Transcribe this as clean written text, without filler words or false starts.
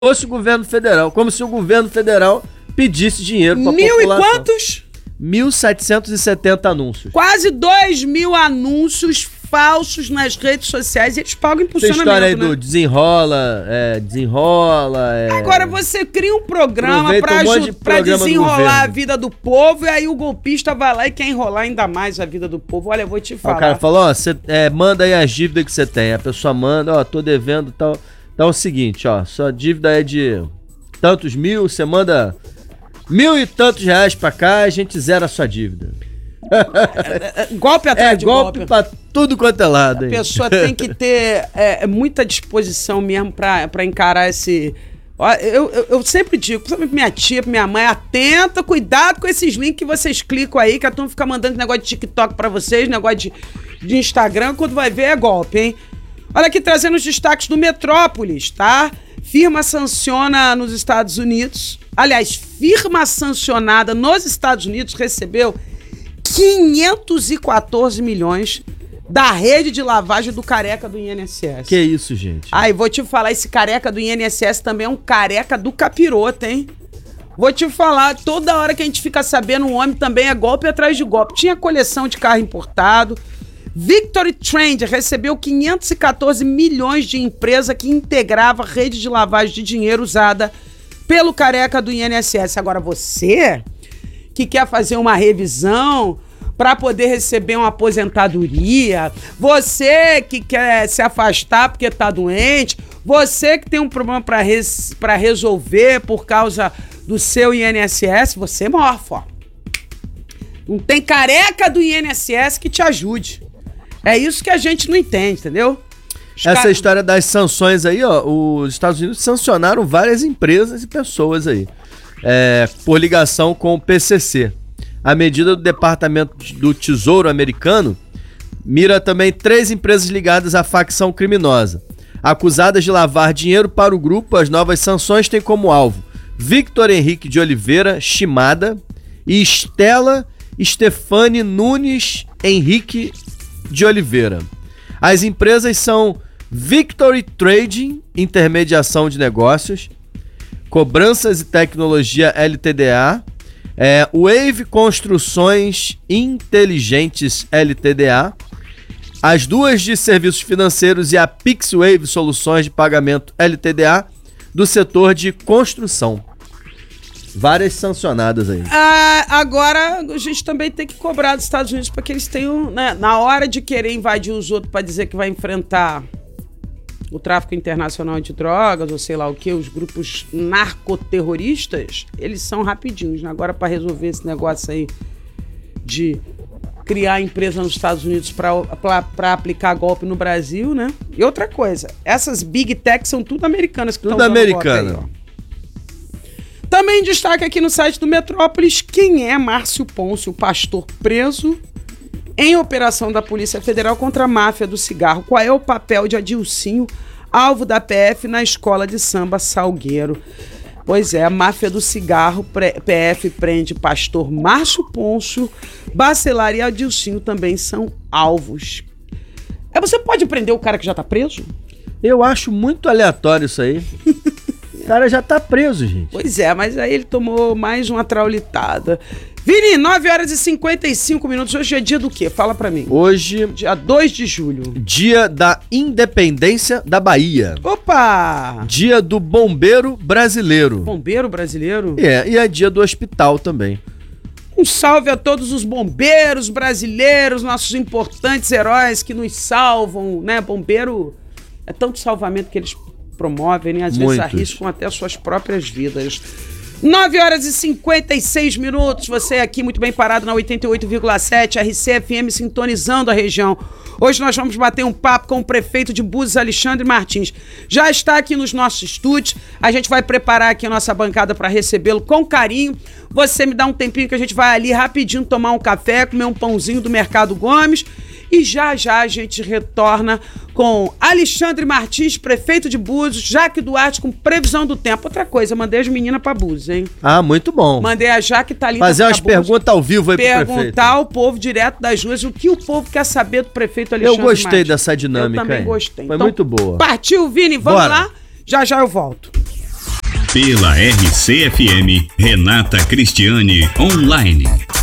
fosse o governo federal, como se o governo federal pedisse dinheiro para a população. Mil e quantos? 1.770 anúncios. Quase 2.000 anúncios falsos nas redes sociais e eles pagam impulsionamento, Tem história aí do né? desenrola. Agora você cria um programa pra programa desenrolar a vida do povo e aí o golpista vai lá e quer enrolar ainda mais a vida do povo. Olha, eu vou te falar. O cara falou, ó, manda aí as dívidas que você tem. A pessoa manda, ó, tô devendo tal. Então é o seguinte, ó, sua dívida é de tantos mil, você manda 1.000 e tantos reais pra cá, a gente zera a sua dívida. Golpe atrás de golpe. Golpe pra tudo quanto é lado. A pessoa tem que ter muita disposição mesmo pra encarar esse... Ó, eu sempre digo, principalmente minha tia, minha mãe, atenta, cuidado com esses links que vocês clicam aí, que a turma fica mandando negócio de TikTok pra vocês, negócio de Instagram, quando vai ver é golpe, hein? Olha aqui, trazendo os destaques do Metrópolis, tá? Firma sanciona nos Estados Unidos. Aliás, firma sancionada nos Estados Unidos recebeu 514 milhões da rede de lavagem do careca do INSS. Que isso, gente? Aí, vou te falar, esse careca do INSS também é um careca do capiroto, hein? Vou te falar, toda hora que a gente fica sabendo, um homem também é golpe atrás de golpe. Tinha coleção de carro importado. Victory Trend recebeu 514 milhões de empresa que integrava rede de lavagem de dinheiro usada pelo careca do INSS. Agora você que quer fazer uma revisão para poder receber uma aposentadoria, você que quer se afastar porque tá doente, você que tem um problema para resolver por causa do seu INSS, você morfa, ó. Não tem careca do INSS que te ajude. É isso que a gente não entende, entendeu? Essa história das sanções aí, ó, os Estados Unidos sancionaram várias empresas e pessoas aí, por ligação com o PCC. A medida do Departamento do Tesouro americano mira também 3 empresas ligadas à facção criminosa. Acusadas de lavar dinheiro para o grupo, as novas sanções têm como alvo Victor Henrique de Oliveira Shimada e Estela Stefane Nunes Henrique de Oliveira. As empresas são Victory Trading, intermediação de negócios, Cobranças e Tecnologia LTDA, Wave Construções Inteligentes LTDA, as duas de serviços financeiros e a PixWave Soluções de Pagamento LTDA do setor de construção. Várias sancionadas aí. Agora a gente também tem que cobrar dos Estados Unidos para que eles tenham, né, na hora de querer invadir os outros para dizer que vai enfrentar o tráfico internacional de drogas ou sei lá o que, os grupos narcoterroristas, eles são rapidinhos, né? Agora para resolver esse negócio aí de criar empresa nos Estados Unidos para aplicar golpe no Brasil, né? E outra coisa, essas big techs são tudo americanas que estão tudo americana. Golpe aí, ó. Também destaque aqui no site do Metrópolis, quem é Márcio Ponce, o pastor preso em operação da Polícia Federal contra a máfia do cigarro. Qual é o papel de Adilcinho, alvo da PF na escola de samba Salgueiro? Pois é, a máfia do cigarro, PF prende pastor Márcio Ponce, Bacelar e Adilcinho também são alvos. Você pode prender o cara que já tá preso? Eu acho muito aleatório isso aí. O cara já tá preso, gente. Pois é, mas aí ele tomou mais uma traulitada. Vini, 9h55. Hoje é dia do quê? Fala pra mim. Hoje... Dia 2 de julho. Dia da Independência da Bahia. Opa! Dia do Bombeiro Brasileiro. Bombeiro Brasileiro? E é dia do hospital também. Um salve a todos os bombeiros brasileiros, nossos importantes heróis que nos salvam, né? Bombeiro é tanto salvamento que eles promovem, né? Às vezes arriscam até suas próprias vidas. 9h56. Você aqui muito bem parado na 88,7 RCFM, sintonizando a região. Hoje nós vamos bater um papo com o prefeito de Búzios, Alexandre Martins. Já está aqui nos nossos estúdios. A gente vai preparar aqui a nossa bancada para recebê-lo com carinho. Você me dá um tempinho que a gente vai ali rapidinho tomar um café, comer um pãozinho do Mercado Gomes. E já já a gente retorna com Alexandre Martins, prefeito de Búzios, Jaque Duarte com previsão do tempo. Outra coisa, mandei as meninas pra Búzios, hein? Ah, muito bom. Mandei a Jaque, tá ali. Fazer umas perguntas ao vivo aí pro prefeito. Perguntar ao povo direto das ruas o que o povo quer saber do prefeito Alexandre Martins. Eu gostei dessa Eu dinâmica. também gostei. Foi então, muito boa. Partiu, Vini, vamos lá? Já já eu volto. Pela RCFM, Renata Cristiane Online.